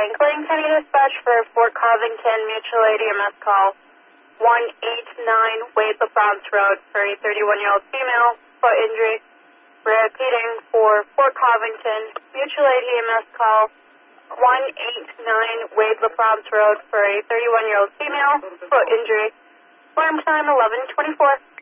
Clayton County Dispatch for Fort Covington Mutual Aid EMS call 189 Wade LaFrance Road for a 31-year-old female, foot injury. Repeating for Fort Covington Mutual Aid EMS call 189 Wade LaFrance Road for a 31-year-old female, foot injury. Alarm time 11:24.